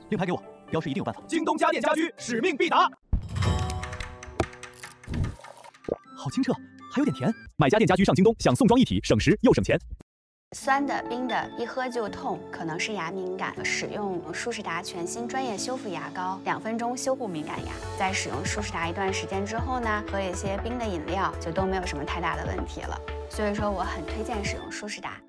令牌给我，标示一定有办法。 京东家电家居，使命必达。 好清澈，还有点甜。买家电家居上京东，享送装一体，省时又省钱。 酸的、冰的，一喝就痛，可能是牙敏感。使用舒适达全新专业修复牙膏，2分钟修护敏感牙。在使用舒适达一段时间之后呢，喝一些冰的饮料，就都没有什么太大的问题了。所以说，我很推荐使用舒适达。